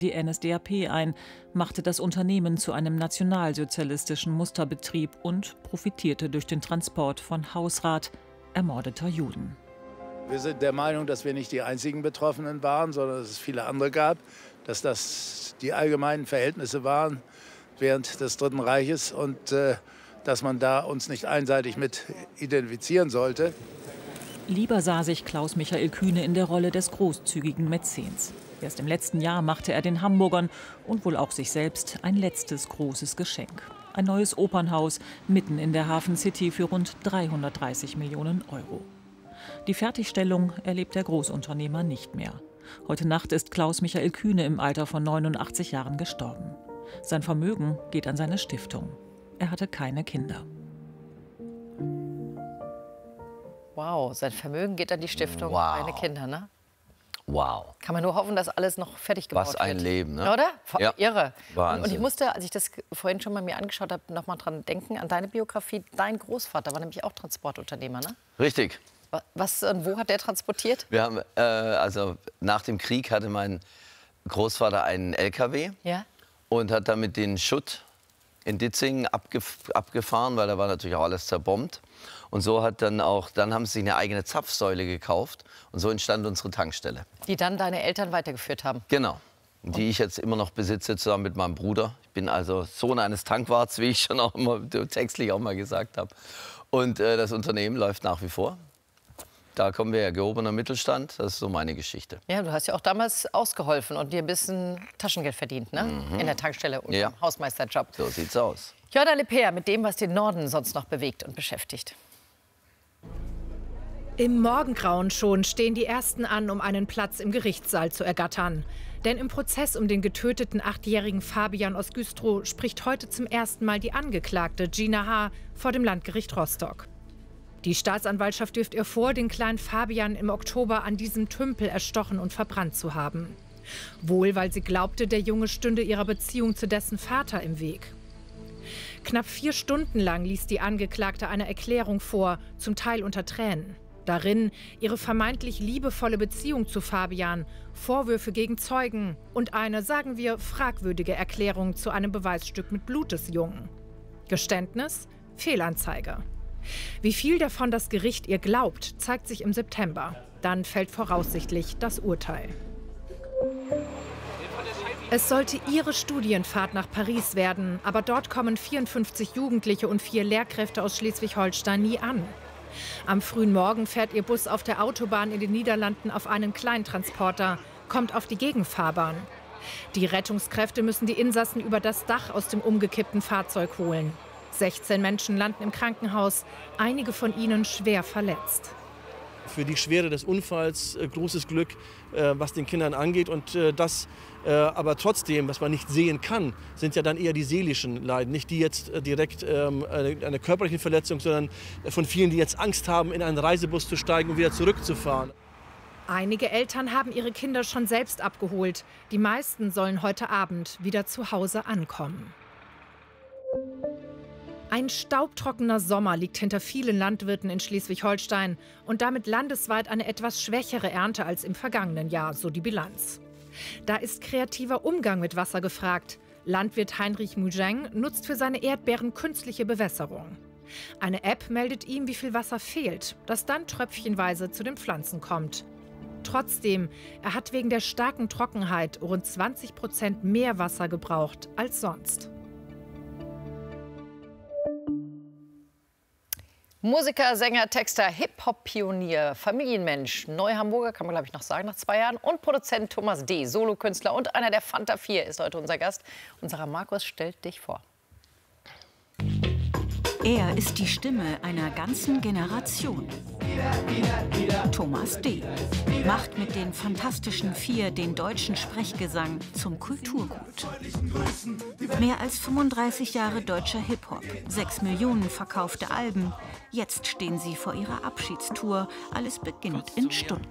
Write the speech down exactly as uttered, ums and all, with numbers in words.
die N S D A P ein, machte das Unternehmen zu einem nationalsozialistischen Musterbetrieb und profitierte durch den Transport von Hausrat ermordeter Juden. Wir sind der Meinung, dass wir nicht die einzigen Betroffenen waren, sondern dass es viele andere gab, dass das die allgemeinen Verhältnisse waren während des Dritten Reiches und äh, dass man da uns nicht einseitig mit identifizieren sollte. Lieber sah sich Klaus Michael Kühne in der Rolle des großzügigen Mäzens. Erst im letzten Jahr machte er den Hamburgern und wohl auch sich selbst ein letztes großes Geschenk. Ein neues Opernhaus mitten in der Hafen City für rund dreihundertdreißig Millionen Euro. Die Fertigstellung erlebt der Großunternehmer nicht mehr. Heute Nacht ist Klaus Michael Kühne im Alter von neunundachtzig Jahren gestorben. Sein Vermögen geht an seine Stiftung. Er hatte keine Kinder. Wow, sein Vermögen geht an die Stiftung, Wow. keine Kinder, ne? Wow. Kann man nur hoffen, dass alles noch fertig gebaut wird. Was ein Leben, ne? Oder? Ja. Irre. Wahnsinn. Und, und ich musste, als ich das vorhin schon mal mir angeschaut habe, noch mal dran denken, an deine Biografie. Dein Großvater war nämlich auch Transportunternehmer, ne? Richtig. Was und wo hat der transportiert? Wir haben, äh, also nach dem Krieg hatte mein Großvater einen L K W Ja. und hat damit den Schutt in Ditzingen abgef abgefahren, weil da war natürlich auch alles zerbombt. Und so hat dann auch, dann haben sie sich eine eigene Zapfsäule gekauft und so entstand unsere Tankstelle. Die dann deine Eltern weitergeführt haben. Genau. Die ich jetzt immer noch besitze, zusammen mit meinem Bruder. Ich bin also Sohn eines Tankwarts, wie ich schon auch immer textlich auch mal gesagt habe. Und äh, das Unternehmen läuft nach wie vor. Da kommen wir ja gehobener Mittelstand. Das ist so meine Geschichte. Ja, du hast ja auch damals ausgeholfen und dir ein bisschen Taschengeld verdient, ne? Mhm. In der Tankstelle und Ja. im Hausmeisterjob. So sieht's aus. Jordan Lepea mit dem, was den Norden sonst noch bewegt und beschäftigt. Im Morgengrauen schon stehen die Ersten an, um einen Platz im Gerichtssaal zu ergattern. Denn im Prozess um den getöteten achtjährigen Fabian aus Güstrow spricht heute zum ersten Mal die Angeklagte Gina H. vor dem Landgericht Rostock. Die Staatsanwaltschaft wirft ihr vor, den kleinen Fabian im Oktober an diesem Tümpel erstochen und verbrannt zu haben. Wohl, weil sie glaubte, der Junge stünde ihrer Beziehung zu dessen Vater im Weg. Knapp vier Stunden lang ließ die Angeklagte eine Erklärung vor, zum Teil unter Tränen. Darin ihre vermeintlich liebevolle Beziehung zu Fabian, Vorwürfe gegen Zeugen und eine, sagen wir, fragwürdige Erklärung zu einem Beweisstück mit Blut des Jungen. Geständnis? Fehlanzeige. Wie viel davon das Gericht ihr glaubt, zeigt sich im September. Dann fällt voraussichtlich das Urteil. Es sollte ihre Studienfahrt nach Paris werden, aber dort kommen vierundfünfzig Jugendliche und vier Lehrkräfte aus Schleswig-Holstein nie an. Am frühen Morgen fährt ihr Bus auf der Autobahn in den Niederlanden auf einen Kleintransporter, kommt auf die Gegenfahrbahn. Die Rettungskräfte müssen die Insassen über das Dach aus dem umgekippten Fahrzeug holen. sechzehn Menschen landen im Krankenhaus, einige von ihnen schwer verletzt. Für die Schwere des Unfalls äh, großes Glück, äh, was den Kindern angeht. Und äh, das äh, aber trotzdem, was man nicht sehen kann, sind ja dann eher die seelischen Leiden. Nicht die jetzt äh, direkt ähm, eine, eine körperliche Verletzung, sondern äh, von vielen, die jetzt Angst haben, in einen Reisebus zu steigen und wieder zurückzufahren. Einige Eltern haben ihre Kinder schon selbst abgeholt. Die meisten sollen heute Abend wieder zu Hause ankommen. Ein staubtrockener Sommer liegt hinter vielen Landwirten in Schleswig-Holstein und damit landesweit eine etwas schwächere Ernte als im vergangenen Jahr, so die Bilanz. Da ist kreativer Umgang mit Wasser gefragt. Landwirt Heinrich Mujeng nutzt für seine Erdbeeren künstliche Bewässerung. Eine App meldet ihm, wie viel Wasser fehlt, das dann tröpfchenweise zu den Pflanzen kommt. Trotzdem, er hat wegen der starken Trockenheit rund zwanzig Prozent mehr Wasser gebraucht als sonst. Musiker, Sänger, Texter, Hip-Hop-Pionier, Familienmensch, Neuhamburger, kann man glaube ich noch sagen nach zwei Jahren, und Produzent Thomas D., Solokünstler und einer der Fanta vier ist heute unser Gast. Unser Markus stellt dich vor. Er ist die Stimme einer ganzen Generation. Thomas D. macht mit den Fantastischen Vier den deutschen Sprechgesang zum Kulturgut. Mehr als fünfunddreißig Jahre deutscher Hip-Hop, sechs Millionen verkaufte Alben. Jetzt stehen sie vor ihrer Abschiedstour. Alles beginnt in Stuttgart.